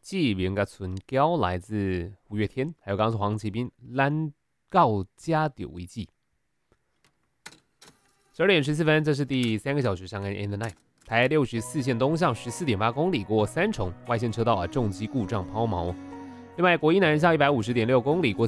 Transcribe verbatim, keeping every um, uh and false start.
记》名个春娇来自五月天，还有刚刚是黄启斌蓝告家丢为记。十二点十四分，这是第三个小时上岸 In the Night。台六十四线东向十四点八公里过三重，外线车道啊重机故障抛锚。另外，国一南下一百五十点六公里过